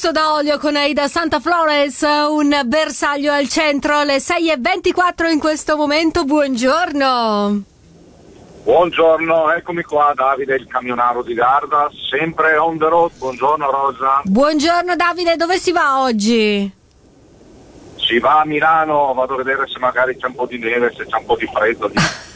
Rosso da olio con Aida Santa Flores, un bersaglio al centro, le 6:24 in questo momento. Buongiorno. Buongiorno, eccomi qua, Davide, il camionaro di Garda, sempre on the road. Buongiorno Rosa. Buongiorno Davide, dove si va oggi? Si va a Milano, vado a vedere se magari c'è un po' di neve, se c'è un po' di freddo.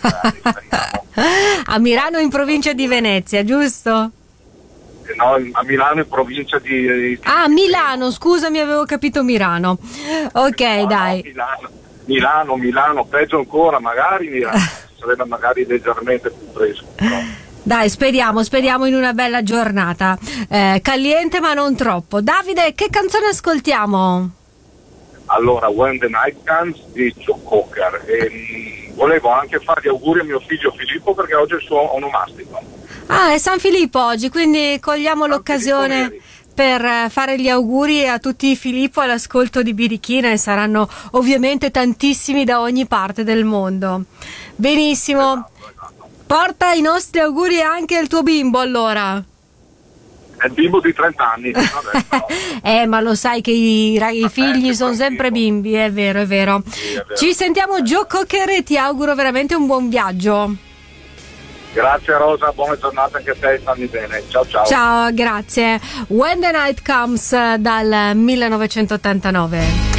A Milano, in provincia di Venezia, giusto? No, a Milano in provincia di Milano, scusami, avevo capito Milano. Ok, no, dai. No, Milano, peggio ancora, magari Milano, sarebbe magari leggermente più fresco. No? Dai, speriamo in una bella giornata. Caliente ma non troppo. Davide, che canzone ascoltiamo? Allora, When the Night Comes di Joe Cocker. Volevo anche fare gli auguri a mio figlio Filippo perché oggi è il suo onomastico. È San Filippo oggi, quindi cogliamo l'occasione per fare gli auguri a tutti i Filippo all'ascolto di Birichina, e saranno ovviamente tantissimi da ogni parte del mondo. Benissimo. Esatto. Porta i nostri auguri anche al tuo bimbo, allora. È il bimbo di 30 anni. Vabbè, no. Ma lo sai che i figli sono sempre bimbi, è vero, è vero. Sì, è vero. Ci sentiamo, Joe Cocker, e ti auguro veramente un buon viaggio. Grazie Rosa, buona giornata anche a te, stammi bene. Ciao ciao. Ciao, grazie. When the Night Comes dal 1989.